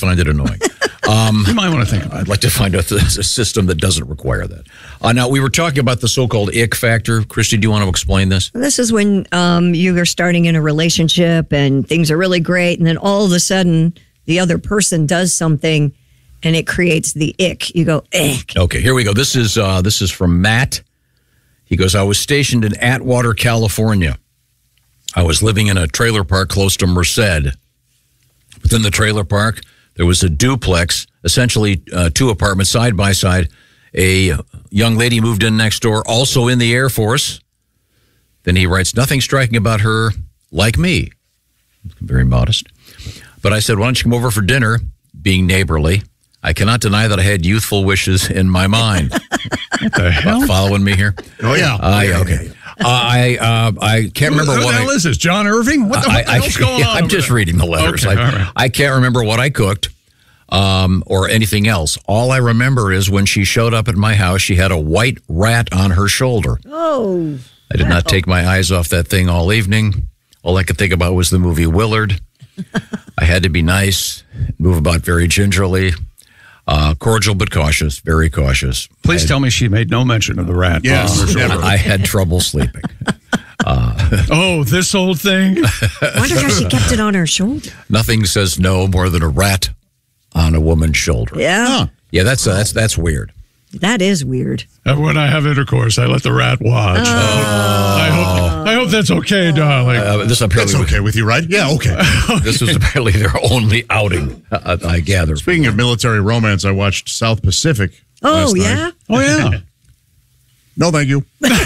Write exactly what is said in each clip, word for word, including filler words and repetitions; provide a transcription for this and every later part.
find it annoying. Um, you might want to think about it. I'd like to find a, a system that doesn't require that. Uh, now, we were talking about the so-called ick factor. Christy, do you want to explain this? This is when um, you are starting in a relationship and things are really great, and then all of a sudden the other person does something and it creates the ick. You go, ick. Okay, here we go. This is uh, this is from Matt. He goes, I was stationed in Atwater, California. I was living in a trailer park close to Merced. Within the trailer park, there was a duplex, essentially uh, two apartments side by side. A young lady moved in next door, also in the Air Force. Then he writes, nothing striking about her like me. Very modest. But I said, why don't you come over for dinner, being neighborly. I cannot deny that I had youthful wishes in my mind. What the hell? Following me here? Oh, yeah. Uh, yeah, okay. Uh, I uh, I can't remember Who what the hell I, is this? John Irving? What the, what the I, hell's I, going on? I'm just there? reading the letters. Okay, I, all right. I can't remember what I cooked um, or anything else. All I remember is when she showed up at my house, she had a white rat on her shoulder. Oh. I did not take my eyes off that thing all evening. All I could think about was the movie Willard. I had to be nice, move about very gingerly. Uh, cordial but cautious, very cautious. Please I, tell me she made no mention of the rat. Yes, never. I had trouble sleeping. Uh, oh, this old thing? I wonder how she kept it on her shoulder. Nothing says no more than a rat on a woman's shoulder. Yeah. Huh. Yeah, that's uh, that's that's weird. That is weird. And when I have intercourse, I let the rat watch. Oh. I hope I hope that's okay, darling. Uh, this apparently That's okay with you, right? Yeah, okay. This was apparently their only outing. Uh, I gather. Speaking of military romance, I watched South Pacific. Oh, last yeah? night. Oh, yeah. No, thank you.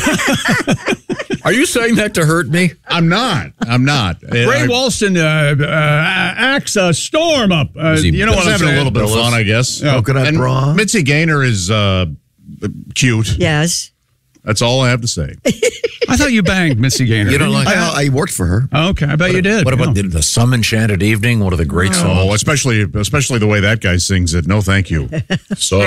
Are you saying that to hurt me? I'm not. I'm not. Ray I, Walston uh, uh, acts a storm up. Uh, Is he- you know Just what I'm having saying? a little bit of Billis? fun, I guess. Yeah. Coconut And bra. Mitzi Gaynor is uh, cute. Yes. That's all I have to say. I thought you banged Missy Gaynor. You don't like that? I, I worked for her. Oh, okay, I bet you did. What about Yeah. the, the Some Enchanted Evening? One of the great Oh, songs. especially especially the way that guy sings it. No, thank you. Some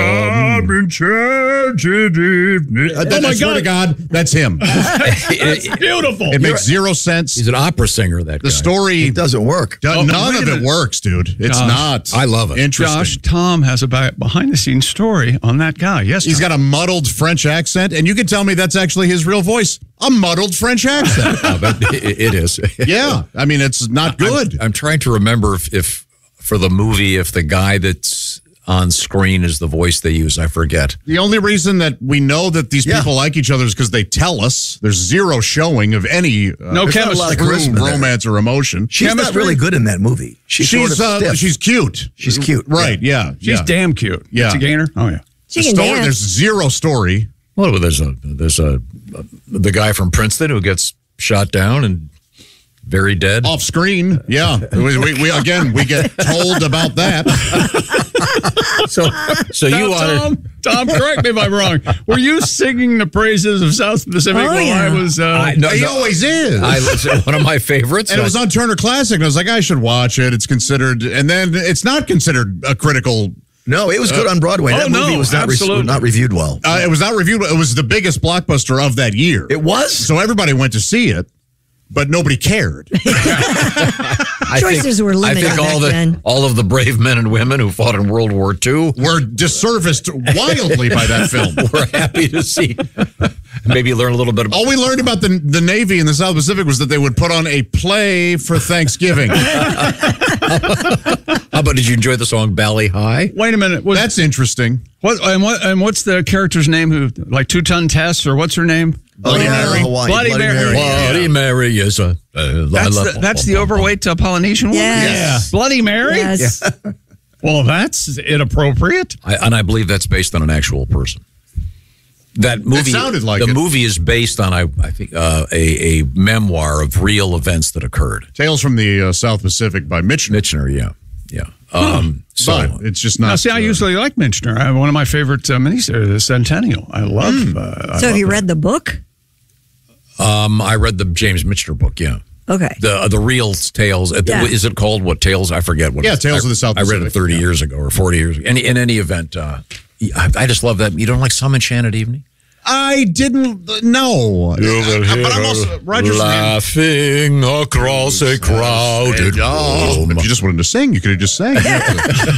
Enchanted Evening? Uh, Oh, my I swear to God. God, that's him. That's beautiful. It makes zero sense. He's an opera singer, that The guy. story, It doesn't work. do- Oh, none wait of a it minute. works, dude. It's Josh, not. I love it. Interesting. Josh, Tom has a behind the scenes story on that guy. Yes, He's Tom. got a muddled French accent, and you can tell me that's actually his real voice. A muddled French accent. Uh, but it, it is. Yeah, I mean, it's not good. I'm, I'm trying to remember if, if, for the movie, if the guy that's on screen is the voice they use. I forget. The only reason that we know that these Yeah. people like each other is because they tell us. There's zero showing of any uh, No There's not a chemistry. lot of true charisma there. romance or emotion. She's Chemistry? not really good in that movie. She's, She's sort of uh, stiff. she's cute. She's cute. Right? Yeah. She's yeah. damn cute. Yeah. Missy Gaynor? Oh, yeah. She The can story, dance. there's zero story. Well, there's a there's a the guy from Princeton who gets shot down and very dead. Off screen, yeah. We, we, we again we get told about that. So so Now, you want Tom, Tom, correct me if I'm wrong. Were you singing the praises of South Pacific Oh, while yeah. I was... Uh, I, no, He no, always is. I listen, one of my favorites. and it was on Turner Classic, and I was like, I should watch it. It's considered, and then it's not considered a critical. No, it was good on Broadway. oh, That movie no, was not, re- absolutely. not reviewed well. Uh, it was not reviewed. It was the biggest blockbuster of that year. It was? So everybody went to see it, but nobody cared. I Choices think, were limited I think all back the then. all of the brave men and women who fought in World War Two Were disserviced wildly by that film. were happy to see. Maybe learn a little bit about. All we learned about the the Navy in the South Pacific was that they would put on a play for Thanksgiving. How about, did you enjoy the song Bally High? Wait a minute. Was, That's interesting. what, and, what, and what's the character's name? Who like Two-Ton Tess, or what's her name? Bloody yeah, Mary. Hawaii, Bloody Mary. Bloody Mary is a. Uh, That's the, that's the overweight uh, Polynesian woman? Yes. Bloody Mary? Yes. Well, that's inappropriate. I, and I believe that's based on an actual person. That movie sounded like the it. movie is based on I, I think uh, a a memoir of real events that occurred. Tales from the uh, South Pacific by Mitch. Mitchner, yeah, yeah. Um, so But it's just not. Now, see, I uh, usually like Minchner. I, one of my favorite uh, miniseries, The Centennial. I love. Hmm. Uh, I So love have you that. read the book? um, I read the James Mitchner book. Yeah, Okay. the uh, the real tales. uh, Yeah. Is it called what tales? I forget what. Yeah, it's- Tales I, of the South I read it Pacific, thirty yeah. years ago or forty years ago. Any in any event, uh, I, I just love that. You don't like Some Enchanted Evening? I didn't know. But I'm also Roger's laughing across a crowded Oh, room. if you just wanted to sing, you could have just sang.